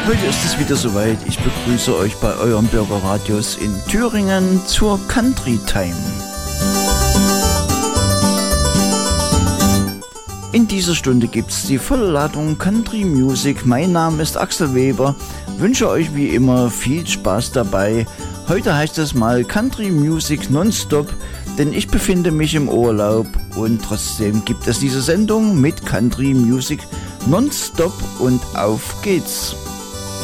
Heute ist es wieder soweit. Ich begrüße euch bei euren Bürgerradios in Thüringen zur Country Time. In dieser Stunde gibt es die volle Ladung Country Music. Mein Name ist Axel Weber. Wünsche euch wie immer viel Spaß dabei. Heute heißt es mal Country Music Nonstop, denn ich befinde mich im Urlaub und trotzdem gibt es diese Sendung mit Country Music Nonstop und auf geht's.